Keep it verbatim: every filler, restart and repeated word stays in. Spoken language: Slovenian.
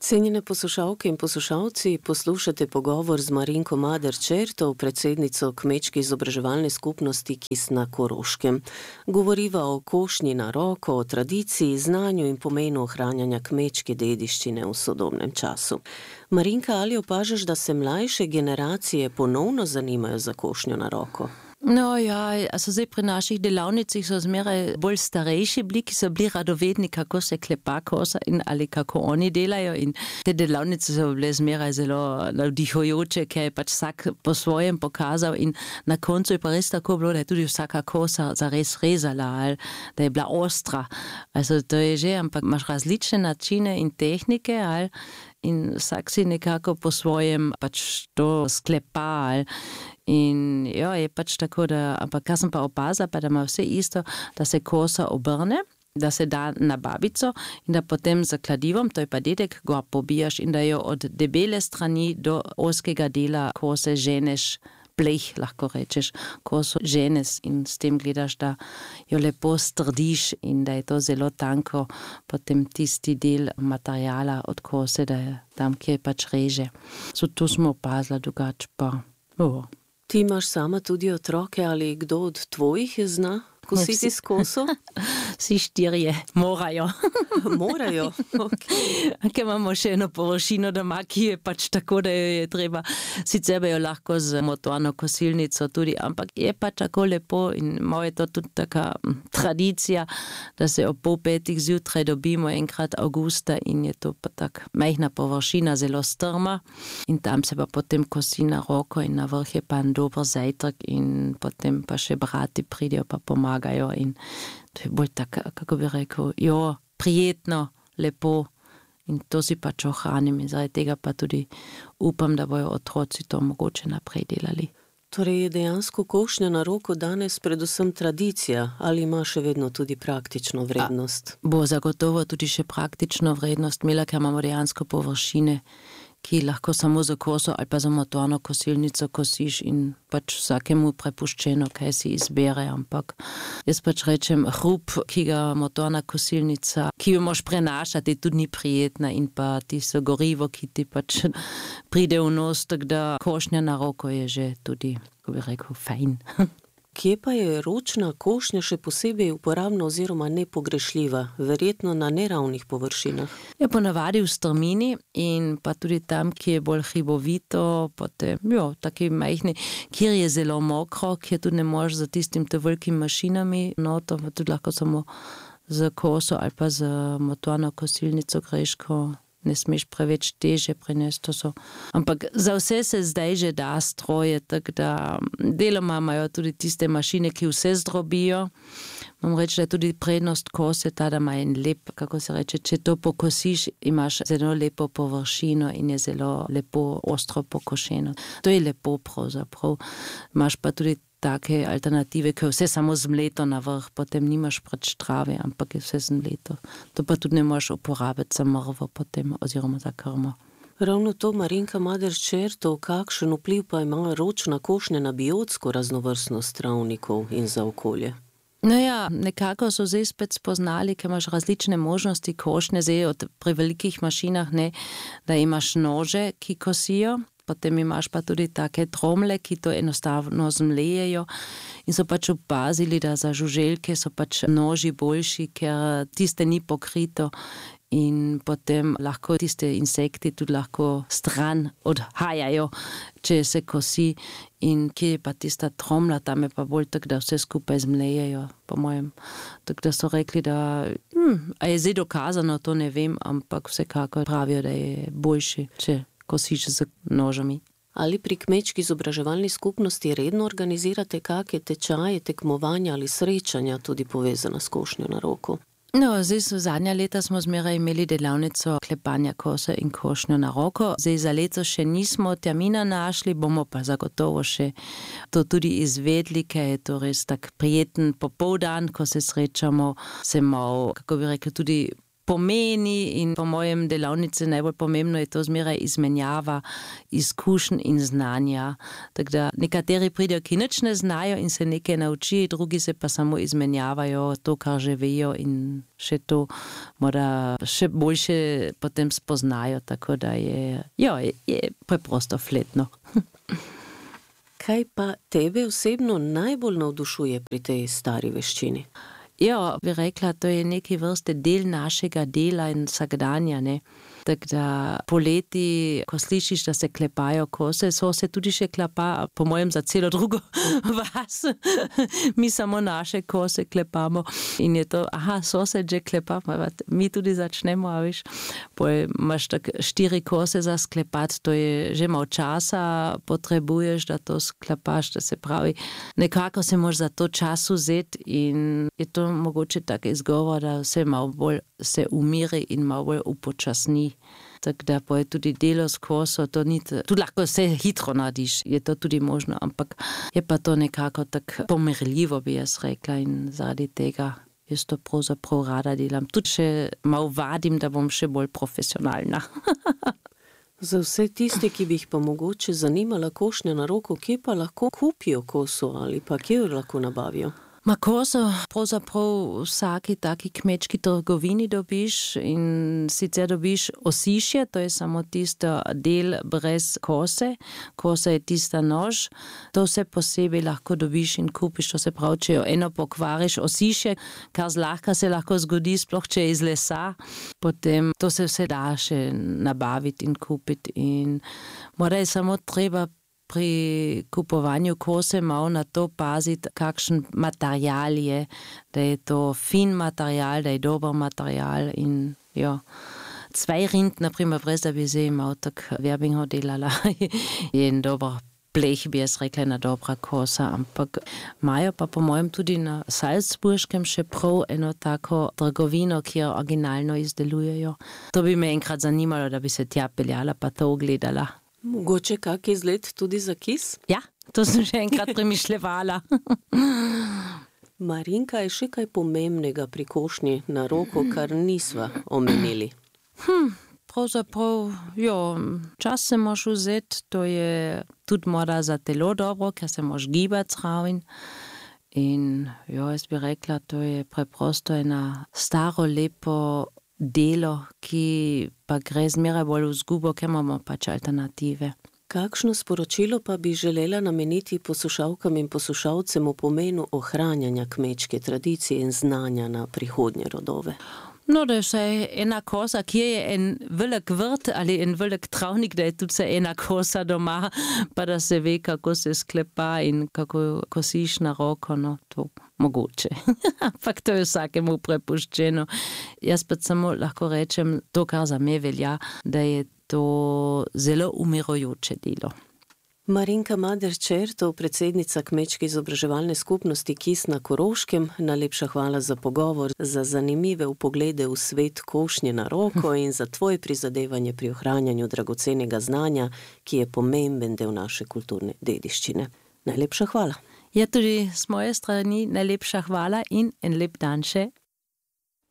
Cenjene poslušalke in poslušalci, poslušate pogovor z Marinko Mader-Čertov, predsednico Kmečke izobraževalne skupnosti Kis na Koroškem. Govoriva o košnji na roko, o tradiciji, znanju in pomenu ohranjanja kmečke dediščine v sodobnem času. Marinka, ali opažaš, da se mlajše generacije ponovno zanimajo za košnjo na roko? No ja, also zdaj pri naših delavnicah so zmeraj bolj starejši bili, ki so bili radovedni, kako se klepa kosa in ali kako oni delajo, in te delavnice so bile zmeraj zelo navdihujoče, ker je pač vsak po svojem pokazal, in na koncu je pa res tako bilo, da je tudi vsaka kosa zares rezala, ali da je bila ostra. Also to je že, ampak imaš različne načine in tehnike, ali in vsak si nekako po svojem pač to sklepa, ali in ja, je pač tako, da, ampak kar sem pa opazila, pa da ima vse isto, da se kosa obrne, da se da na babico in da potem z kladivom, to je pa dedek, gor pobijaš in da jo od debele strani do ozkega dela kose ženeš, pleh, lahko rečeš, koso ženeš in s tem gledaš, da jo lepo strdiš in da je to zelo tanko, potem tisti del materijala od kose, da je tam, kjer pač reže. So to smo opazila, drugače pa, oh. Ti imaš sama tudi otroke, ali kdo od tvojih zna kositi s koso? Vsi štirje morajo. Morajo? Okay. Ker imamo še eno površino doma, ki je pač tako, da jo je treba, sicer bi jo lahko z motorno kosilnico tudi, ampak je pač tako lepo in moja je to tudi taka tradicija, da se ob pol petih zjutraj dobimo enkrat avgusta in je to pa tak majhna površina, zelo strma in tam se pa potem kosi na roko in na vrh je pa en dober zajtrk in potem pa še brati pridejo pa pomagajo in to je bolj tako, kako bi rekel, jo, prijetno, lepo in to si pač ohranim in zaradi tega pa tudi upam, da bojo otroci to mogoče naprej delali. Torej je dejansko košnja na roko danes predvsem tradicija, ali ima še vedno tudi praktično vrednost? A, bo zagotovo tudi še praktično vrednost, imela, ker imamo dejansko površine, ki lahko samo za koso ali pa za motorno kosilnico kosiš in pač vsakemu prepuščeno, kaj si izbere, ampak jaz pač rečem, hrup, ki ga motorna kosilnica, ki jo moš prenašati, tudi ni prijetna in pa tisto gorivo, ki ti pač pride v nos, tako da košnja na roko je že tudi, kako bi rekel, fajn. Kje pa je ročna košnja še posebej uporabna oziroma nepogrešljiva, verjetno na neravnih površinah? Je ponavadi v strmini in pa tudi tam, ki je bolj hribovito, potem, jo, taki majhni, kjer je zelo mokro, kjer tudi ne možeš za tistim te velikimi mašinami, no, to tudi lahko samo z koso ali pa z motorno kosilnico greško, ne smeš preveč teže prinesti, to so. Ampak za vse se zdaj že da stroje, tako da deloma imajo tudi tiste mašine, ki vse zdrobijo. Mam reči, da je tudi prednost kose ta, da ima en lep, kako se reče, če to pokosiš, imaš zelo lepo površino in je zelo lepo ostro pokošeno. To je lepo pravzaprav. Imaš pa tudi take alternative, ki vse samo zmleto na vrh, potem nimaš preč trave, ampak je vse zmleto. To pa tudi ne možeš uporabiti za mrvo potem, oziroma za krmo. Ravno to, Marinka Mader-Čertov, kakšen vpliv pa ima ročna košnja na biotsko raznovrstnost travnikov in za okolje? No ja, nekako so zdaj spet spoznali, ker imaš različne možnosti košnje, zdaj od pri velikih mašinah, ne, da imaš nože, ki kosijo, potem imaš pa tudi take tromle, ki to enostavno zmlejejo in so pač opazili, da za žuželke so pač noži boljši, ker tiste ni pokrito in potem lahko tiste insekti tudi lahko stran odhajajo, če se kosi in kje je pa tista tromla, tam je pa bolj tak, da vse skupaj zmlejejo, po mojem. Tako da so rekli, da hm, a je zdaj dokazano, to ne vem, ampak vsekako pravijo, da je boljši, če kosiš z nožami. Ali pri Kmečki izobraževalni skupnosti redno organizirate kakšne tečaje, tekmovanja ali srečanja tudi povezana s košnjo na roko? No, zdaj so zadnja leta smo zmeraj imeli delavnico klepanja kose in košnjo na roko. Zdaj za leto še nismo termina našli, bomo pa zagotovo še to tudi izvedli, ker je to res tak prijeten popoldan, ko se srečamo, se malo, kako bi rekel, tudi pomeni in po mojem delavnici najbolj pomembno je to zmeraj izmenjava izkušenj in znanja. Tako da nekateri pridejo, ki nič ne znajo in se nekaj naučijo, drugi se pa samo izmenjavajo to, kar že vejo in še to mora še boljše potem spoznajo, tako da je, jo, je, je preprosto fletno. Kaj pa tebe osebno najbolj navdušuje pri tej stari veščini? Ja, bi rekla, to je neki vrste del našega dela in vsakdanja, ne. Tako da poleti, ko slišiš, da se klepajo kose, so se tudi še klepa, po mojem, za celo drugo vas. Mi samo naše kose klepamo in je to, aha, so se že klepamo, mi tudi začnemo, a viš. Poj imaš tak štiri kose za sklepat, to je že malo časa potrebuješ, da to sklepaš, da se pravi. Nekako se moraš za to čas vzeti in je to mogoče tak izgovor, da se malo bolj se umiri in malo bolj upočasni. Tako da pa je tudi delo s koso, to ni, tu lahko se hitro narediš, je to tudi možno, ampak je pa to nekako tak pomirljivo, bi jaz rekla, in zaradi tega jaz to pravzaprav rada delam. Tudi še malo vadim, da bom še bolj profesionalna. Za vse tiste, ki bi jih pa mogoče zanimala košnja na roko, kje pa lahko kupijo koso ali pa kje jo lahko nabavijo? Ma koso pravzaprav vsaki taki kmečki trgovini dobiš in sicer dobiš osišje, to je samo tisto del brez kose, kosa je tista nož, to vse posebej lahko dobiš in kupiš, to se pravi, če jo eno pokvariš osišje, kar zlahka se lahko zgodi, sploh če je iz lesa, potem to se vse da še nabaviti in kupiti in mora je samo treba pri kupovanju kose malo na to paziti, kakšen material je, da je to fin material, da je dober material in jo. Cvajrind, naprimer, brez da bi zdaj malo tak Werbingo delala, je en dober pleh, bi jaz rekla, ena dobra kosa, ampak imajo pa po mojem tudi na Salzburškem še prav eno tako trgovino, ki jo originalno izdelujejo. To bi me enkrat zanimalo, da bi se tja peljala pa to ogledala. Mogoče kak izgled tudi za kis? Ja, to sem še enkrat premišljevala. Marinka, je še kaj pomembnega pri košnji na roko, kar nisva omenili? Hm, pravzaprav, jo, čas se moš vzeti, to je tudi mora za telo dobro, ker se moš gibati zraven. In jo, jaz bi rekla, to je preprosto ena staro, lepo delo, ki pa gre zmeraj bolj v zgubo, ker imamo pač alternative. Kakšno sporočilo pa bi želela nameniti poslušalkam in poslušalcem o pomenu ohranjanja kmečke tradicije in znanja na prihodnje rodove? No, da je vse ena kosa, kje je en velik vrt ali en velik travnik, da je tudi vse ena kosa doma, pa da se ve, kako se sklepa in kako kosiš na roko, no, to mogoče. Ampak to je vsakemu prepuščeno. Jaz pa samo lahko rečem to, kar za me velja, da je to zelo umirujoče delo. Marinka Mader-Čertov, predsednica Kmečke izobraževalne skupnosti Kis na Koroškem, najlepša hvala za pogovor, za zanimive vpoglede v svet košnje na roko in za tvoje prizadevanje pri ohranjanju dragocenega znanja, ki je pomemben del naše kulturne dediščine. Najlepša hvala. Ja, tudi z moje strani najlepša hvala in en lep dan še.